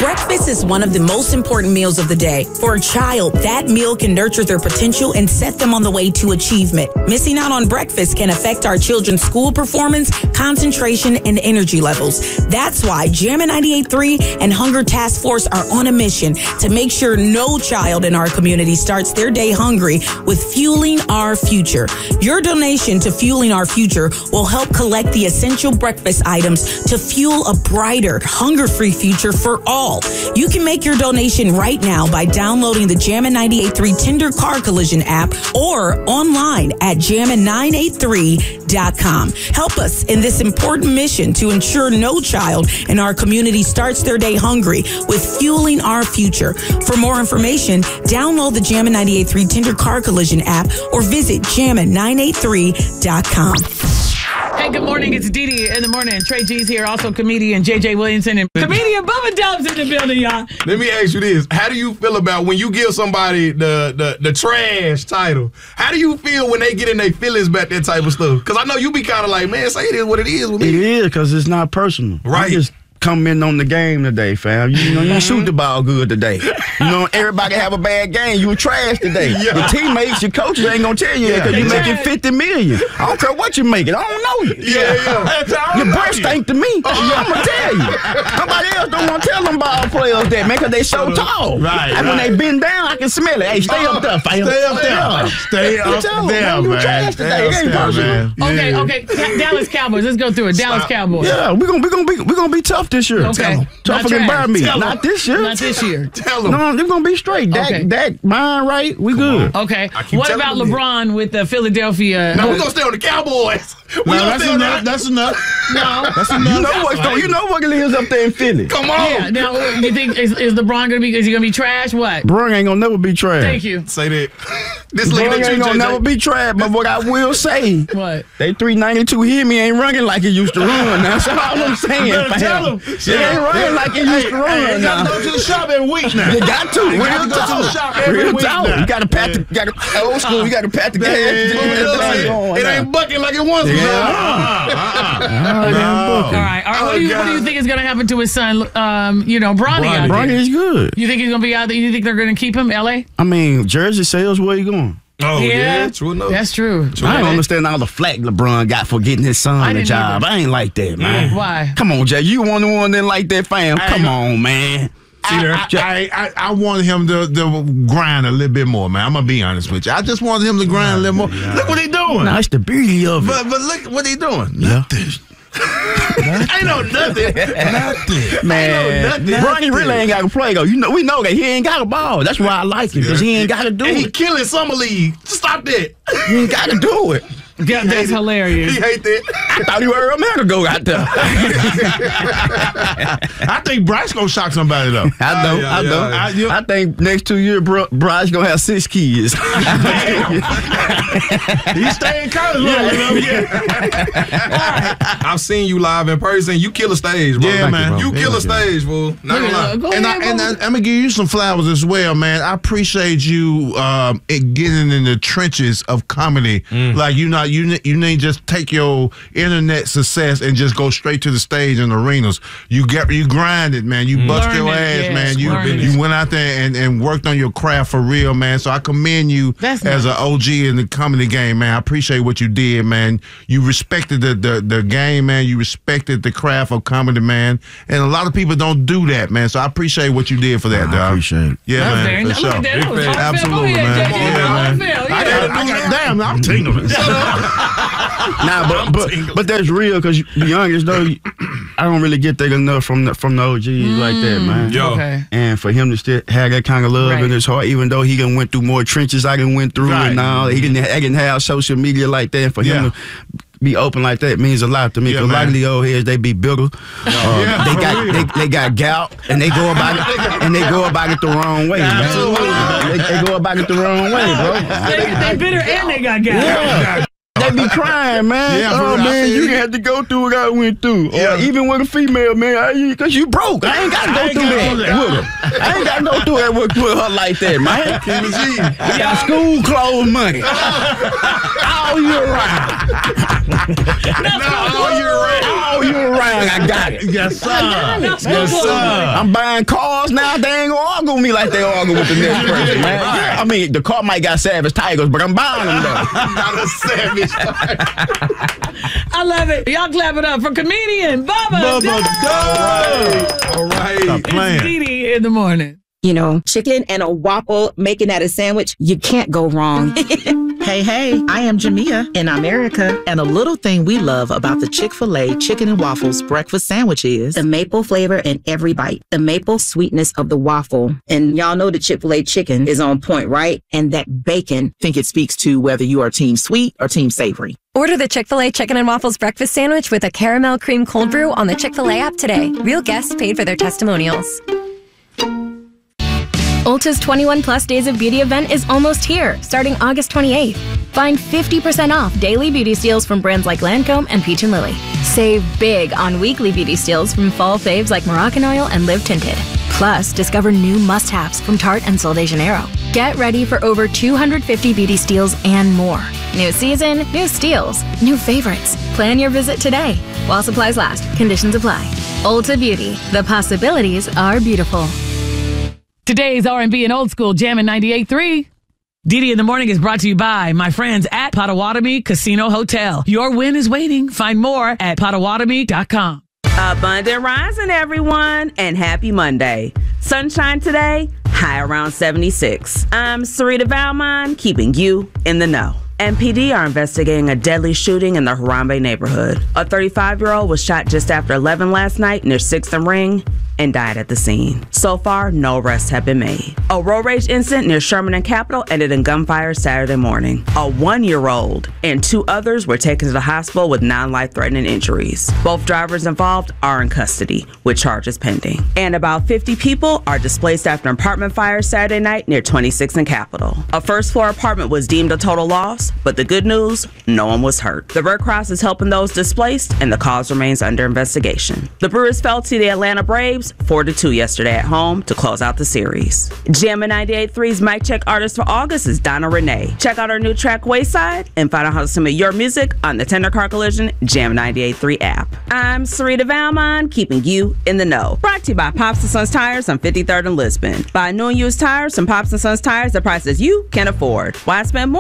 Breakfast is one of the most important meals of the day. For a child, that meal can nurture their potential and set them on the way to achievement. Missing out on breakfast can affect our children's school performance, concentration, and energy levels. That's why Jammin' 98.3 and Hunger Task Force are on a mission to make sure no child in our community starts their day hungry with Fueling Our Future. Your donation to Fueling Our Future will help collect the essential breakfast items to fuel a brighter, hunger-free future for all. You can make your donation right now by downloading the Jammin' 98.3 Tender Car Collision app or online at jammin983.com. Help us in this important mission to ensure no child in our community starts their day hungry with Fueling Our Future. For more information, download the Jammin' 98.3 Tender Car Collision app or visit jammin983.com. Hey, good morning. It's Dee Dee in the morning. Trey G's here, also comedian JJ Williamson and comedian Bubba Dubs in the building, y'all. Let me ask you this. How do you feel about when you give somebody the trash title? How do you feel when they get in their feelings about that type of stuff? Because I know you be kind of like, man, say it is what it is with me. It is, because it's not personal. Right. I'm just coming on the game today, fam. You know, you shoot the ball good today. You know, everybody have a bad game. You trash today. Yeah. Your teammates, your coaches ain't gonna tell you that because you're making $50 million. I don't care what you're making. I don't know you. Yeah. Your breath stink to me. I'm gonna tell you. Nobody else don't want to tell them ball players that, man, because they so tall. Right. And when they bend down, I can smell it. Hey, stay up there, fam. Stay up there. Stay up there, You man. trash today. It ain't personal. Okay. Dallas Cowboys. Let's go through it. Dallas Cowboys. Yeah, we're gonna be tough this year. Okay. Tougher than Burn Me. Not this year. Not this year. Tell them. No, they're going to be straight. Dak, mine right, we good. Okay. keep What telling about them LeBron with the Philadelphia? No, we're going to stay on the Cowboys. That's enough. That's enough. No. That's enough. You know what lives up there in Philly. Come on. Yeah. Now, you think is LeBron gonna be? Is he gonna be trash? What? Bron ain't going to never be trash. Thank you. Say that. This Bron league ain't going to never be trash, but what I will say, What? they 392 hear me ain't running like it used to run. That's all I'm saying, fam. It ain't running like it used to run. You got to go to the shop every week now. You got to. You got to go to the shop every week now. You got to pat the old school. You got to pat the gas. It ain't bucking like it once was. All right. What do you think is gonna happen to his son? Bronny out there. Bronny is good. You think he's gonna be out there? You think they're gonna keep him? LA? I mean, Jersey sales, where you going? Oh, yeah. True enough. That's true. I don't understand all the flack LeBron got for getting his son the job. either. I ain't like that, man. Why? Come on, Jay. You want the one that like that, fam? Come on, man. I wanted him to grind a little bit more, man. I'm going to be honest with you. I just wanted him to grind a little more. Look what he doing. Nah, it's the beauty of it. But look what he doing. Yeah. Ain't no nothing. Man, Bronny really ain't got to play, though. We know that he ain't got a ball. That's why I like him, because he ain't got to do And he it. killing Summer League. Stop that. He ain't got to do it. Yeah, that's hilarious. He hate that. I thought he were America go out there. I think Bryce going to shock somebody, though. I know. I think next 2 years, Bryce going to have 6 kids. He's staying college. I've seen you live in person. You kill a stage, bro. Yeah, man. You kill a stage, fool. Not gonna lie. Go And ahead, I'm going to give you some flowers as well, man. I appreciate you getting in the trenches of comedy. Like, you didn't just take your internet success and just go straight to the stage and arenas. You grinded, man. You bust your ass, man. You went out there and worked on your craft for real, man. So I commend you as an OG in the comedy game, man. I appreciate what you did, man. You respected the game, man. You respected the craft of comedy, man. And a lot of people don't do that, man. So I appreciate what you did for that, dog. I appreciate it. Yeah, man. For sure. Absolutely, man. Yeah, man. Damn, I'm tingling. Nah, but that's real, because to be honest though, I don't really get that enough from the OGs like that, man. Okay. And for him to still have that kind of love in his heart, even though he done went through more trenches I done went through and all, I didn't have social media like that. And for him to be open like that means a lot to me. Because a lot of the old heads, they be bitter. They got gout, and they go about it the wrong way, man. They go about it the wrong way, bro. They bitter and they got gas. Yeah. They be crying, man. Yeah, man, you had to go through what I went through. Or even with a female, man, because you broke. I ain't got to go through that with her. I ain't got to go through that with her like that, man. We got school clothes money all year round. all year round. All year round, I got it. Yes, sir. Yes, sir. I'm buying cars now. They ain't gonna argue with me like they argue with the next person, man. I mean, the car might got Savage Tigers, but I'm buying them though. Not a savage. I love it. Y'all clap it up for comedian Bubba Dubs. All right. Stop playing. It's Didi in the morning. You know, chicken and a waffle, making that a sandwich, you can't go wrong. Hey, I am Jamia in America, and a little thing we love about the Chick-fil-A Chicken and Waffles breakfast sandwich is the maple flavor in every bite, the maple sweetness of the waffle. And y'all know the Chick-fil-A chicken is on point, right? And that bacon. I think it speaks to whether you are team sweet or team savory. Order the Chick-fil-A Chicken and Waffles breakfast sandwich with a caramel cream cold brew on the Chick-fil-A app today. Real guests paid for their testimonials. Ulta's 21 Plus Days of Beauty event is almost here, starting August 28th. Find 50% off daily beauty steals from brands like Lancome and Peach & Lily. Save big on weekly beauty steals from fall faves like Moroccan Oil and Live Tinted. Plus, discover new must-haves from Tarte and Sol de Janeiro. Get ready for over 250 beauty steals and more. New season, new steals, new favorites. Plan your visit today. While supplies last, conditions apply. Ulta Beauty. The possibilities are beautiful. Today's R&B and old school Jammin' 98.3. Didi in the morning is brought to you by my friends at Potawatomi Casino Hotel. Your win is waiting. Find more at Potawatomi.com. Abundant rising, everyone, and happy Monday. Sunshine today, high around 76. I'm Sarita Valmont, keeping you in the know. MPD are investigating a deadly shooting in the Harambe neighborhood. A 35-year-old was shot just after 11 last night near 6th and Ring and died at the scene. So far, no arrests have been made. A road rage incident near Sherman and Capitol ended in gunfire Saturday morning. A 1-year-old and 2 others were taken to the hospital with non-life-threatening injuries. Both drivers involved are in custody, with charges pending. And about 50 people are displaced after an apartment fire Saturday night near 26th and Capitol. A first-floor apartment was deemed a total loss, but the good news, no one was hurt. The Red Cross is helping those displaced, and the cause remains under investigation. The Brewers fell to the Atlanta Braves 4-2 yesterday at home to close out the series. Jammin' 98.3's Mic Check artist for August is Donna Renee. Check out her new track Wayside and find out how to submit your music on the Tender Car Collision Jammin' 98.3 app. I'm Sarita Valmont, keeping you in the know. Brought to you by Pops & Sons Tires on 53rd and Lisbon. Buy new and used tires from Pops & Sons Tires at prices you can afford. Why spend more?